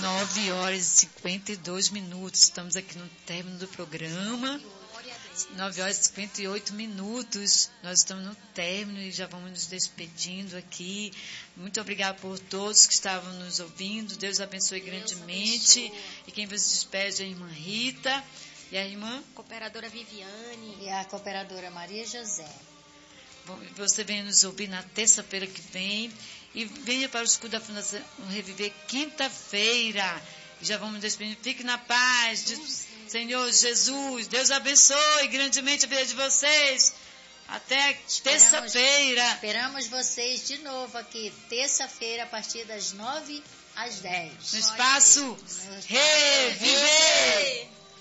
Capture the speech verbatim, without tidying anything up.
nove horas e cinquenta e dois minutos. Estamos aqui no término do programa. nove horas e cinquenta e oito minutos. Nós estamos no término e já vamos nos despedindo aqui. Muito obrigada por todos que estavam nos ouvindo. Deus abençoe Deus grandemente. Abençoe. E quem vos despede é a irmã Rita e a irmã cooperadora Viviane e a cooperadora Maria José. Bom, você venha nos ouvir na terça-feira que vem e venha para o escudo da Fundação Reviver quinta-feira. E já vamos despedir. Fique na paz de Senhor Jesus. Deus abençoe grandemente a vida de vocês. Até terça-feira. Esperamos vocês de novo aqui, terça-feira, a partir das nove às dez. No espaço Reviver.